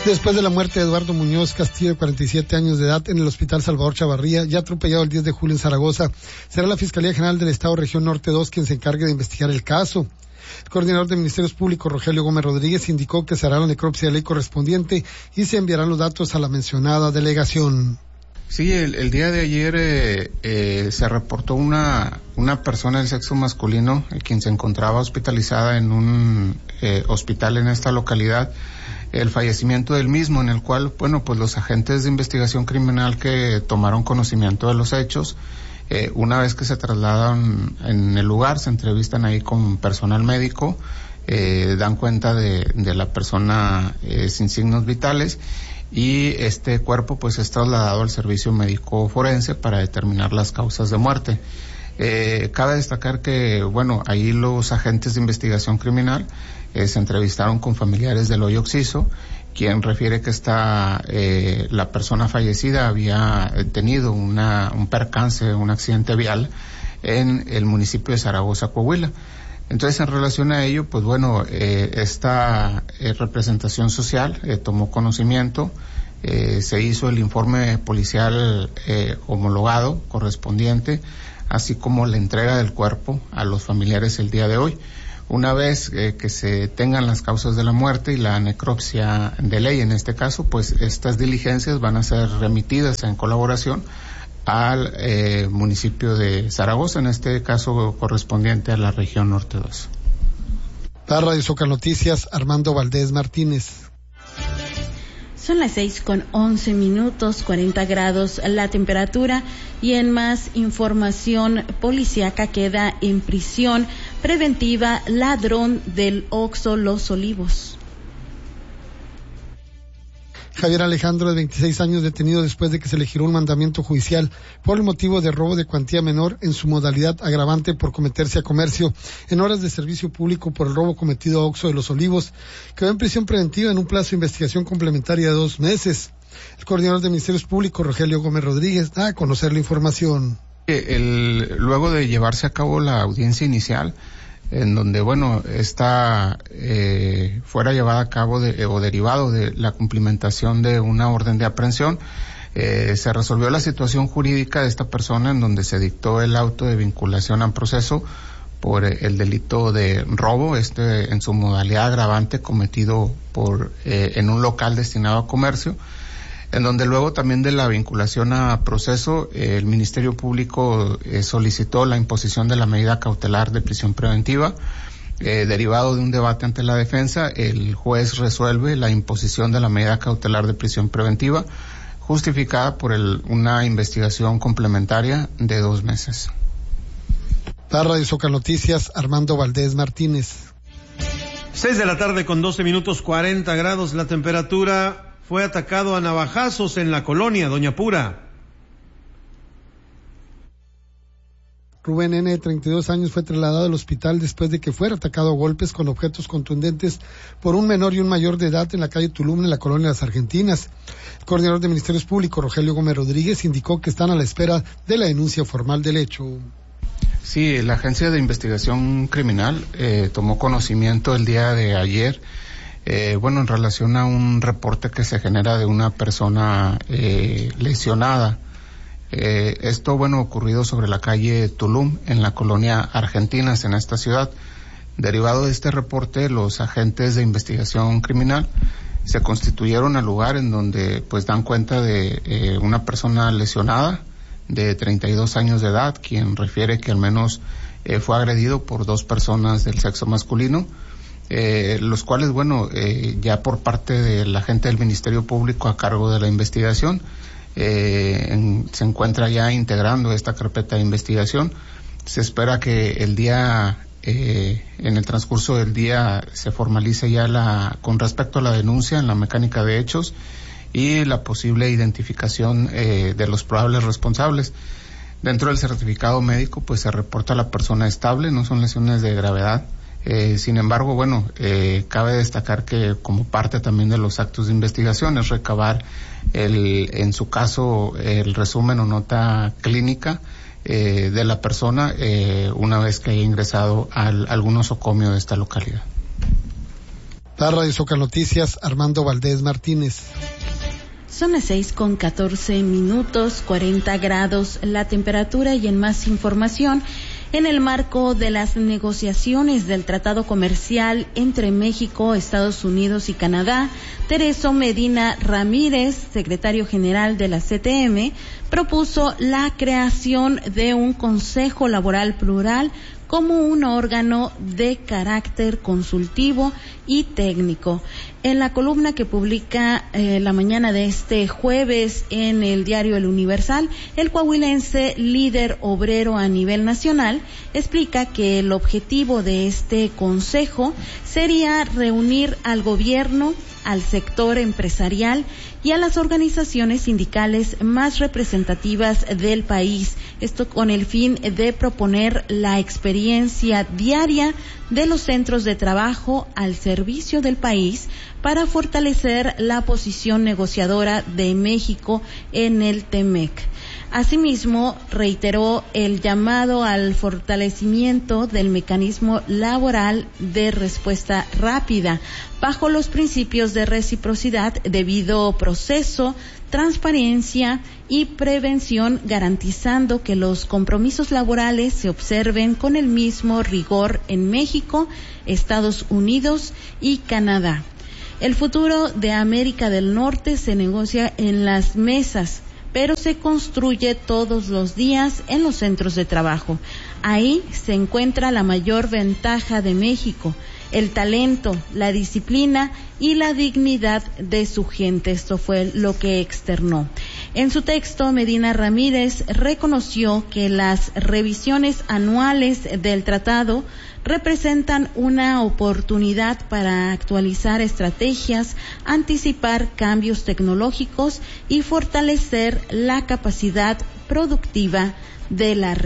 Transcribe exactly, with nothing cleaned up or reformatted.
Después de la muerte de Eduardo Muñoz Castillo, de cuarenta y siete años de edad, en el Hospital Salvador Chavarría, ya atropellado el diez de julio en Zaragoza, será la Fiscalía General del Estado Región Norte dos quien se encargue de investigar el caso. El coordinador de Ministerios Públicos, Rogelio Gómez Rodríguez, indicó que se hará la necropsia de ley correspondiente y se enviarán los datos a la mencionada delegación. Sí, el, el día de ayer eh, eh, se reportó una una persona del sexo masculino, eh, quien se encontraba hospitalizada en un eh, hospital en esta localidad, el fallecimiento del mismo, en el cual, bueno, pues los agentes de investigación criminal que tomaron conocimiento de los hechos, eh, una vez que se trasladan en el lugar, se entrevistan ahí con personal médico, eh, dan cuenta de, de la persona eh, sin signos vitales, y este cuerpo pues es trasladado al servicio médico forense para determinar las causas de muerte. Eh, cabe destacar que, bueno, ahí los agentes de investigación criminal eh, se entrevistaron con familiares del hoyo Oxiso, quien refiere que esta, eh, la persona fallecida había tenido una, un percance, un accidente vial en el municipio de Zaragoza, Coahuila. Entonces, en relación a ello, pues bueno, eh, esta eh, representación social eh, tomó conocimiento, eh, se hizo el informe policial eh, homologado correspondiente, así como la entrega del cuerpo a los familiares el día de hoy. Una vez eh, que se tengan las causas de la muerte y la necropsia de ley, en este caso, pues estas diligencias van a ser remitidas en colaboración al eh, municipio de Zaragoza, en este caso correspondiente a la región Norte dos. Para Radio Zócalo Noticias, Armando Valdés Martínez. Son las seis con once minutos, cuarenta grados la temperatura, y en más información policíaca queda en prisión preventiva ladrón del Oxxo Los Olivos. Javier Alejandro, de veintiséis años, detenido después de que se le giró un mandamiento judicial por el motivo de robo de cuantía menor en su modalidad agravante por cometerse a comercio en horas de servicio público por el robo cometido a Oxxo de Los Olivos, quedó en prisión preventiva en un plazo de investigación complementaria de dos meses. El coordinador de Ministerios Públicos, Rogelio Gómez Rodríguez, da a conocer la información. El, luego de llevarse a cabo la audiencia inicial, en donde, bueno, esta eh, fuera llevada a cabo de, o derivado de la cumplimentación de una orden de aprehensión, eh, se resolvió la situación jurídica de esta persona, en donde se dictó el auto de vinculación al proceso por el delito de robo, este en su modalidad agravante cometido por eh, en un local destinado a comercio, en donde luego también de la vinculación a proceso, eh, el Ministerio Público eh, solicitó la imposición de la medida cautelar de prisión preventiva. Eh, derivado de un debate ante la defensa, el juez resuelve la imposición de la medida cautelar de prisión preventiva, justificada por el, una investigación complementaria de dos meses. Para Radio Zócalo Noticias, Armando Valdés Martínez. Seis de la tarde con doce minutos, cuarenta grados la temperatura. Fue atacado a navajazos en la colonia Doña Pura. Rubén N., de treinta y dos años, fue trasladado al hospital después de que fuera atacado a golpes con objetos contundentes por un menor y un mayor de edad en la calle Tulum, en la colonia Las Argentinas. El coordinador de Ministerios Públicos, Rogelio Gómez Rodríguez, indicó que están a la espera de la denuncia formal del hecho. Sí, la Agencia de Investigación Criminal eh, tomó conocimiento el día de ayer, Eh, bueno, en relación a un reporte que se genera de una persona eh, lesionada. Eh, esto, bueno, ocurrido sobre la calle Tulum, en la colonia Argentinas, en esta ciudad. Derivado de este reporte, los agentes de investigación criminal se constituyeron al lugar, en donde pues dan cuenta de eh, una persona lesionada de treinta y dos años de edad, quien refiere que al menos eh, fue agredido por dos personas del sexo masculino. Eh, los cuales, bueno, eh, ya por parte de la gente del Ministerio Público a cargo de la investigación, eh, en, se encuentra ya integrando esta carpeta de investigación. Se espera que el día, eh, en el transcurso del día, se formalice ya la, con respecto a la denuncia en la mecánica de hechos y la posible identificación eh, de los probables responsables. Dentro del certificado médico, pues se reporta a la persona estable, no son lesiones de gravedad. Eh, sin embargo, bueno, eh, cabe destacar que como parte también de los actos de investigación es recabar el, en su caso, el resumen o nota clínica eh, de la persona eh, una vez que haya ingresado al algún osocomio de esta localidad. Para Radio Zócalo Noticias, Armando Valdés Martínez. Son las seis con catorce minutos, cuarenta grados la temperatura. Y en más información, en el marco de las negociaciones del Tratado Comercial entre México, Estados Unidos y Canadá, Tereso Medina Ramírez, secretario general de la C T M, propuso la creación de un Consejo Laboral Plural como un órgano de carácter consultivo y técnico. En la columna que publica eh, la mañana de este jueves en el diario El Universal, el coahuilense, líder obrero a nivel nacional, explica que el objetivo de este consejo sería reunir al gobierno, al sector empresarial y a las organizaciones sindicales más representativas del país. Esto con el fin de proponer la experiencia diaria de los centros de trabajo al servicio del país para fortalecer la posición negociadora de México en el T M E C. Asimismo, reiteró el llamado al fortalecimiento del mecanismo laboral de respuesta rápida bajo los principios de reciprocidad, debido proceso, transparencia y prevención, garantizando que los compromisos laborales se observen con el mismo rigor en México, Estados Unidos y Canadá. El futuro de América del Norte se negocia en las mesas, pero se construye todos los días en los centros de trabajo. Ahí se encuentra la mayor ventaja de México: el talento, la disciplina y la dignidad de su gente. Esto fue lo que externó. En su texto, Medina Ramírez reconoció que las revisiones anuales del tratado representan una oportunidad para actualizar estrategias, anticipar cambios tecnológicos y fortalecer la capacidad productiva de la región.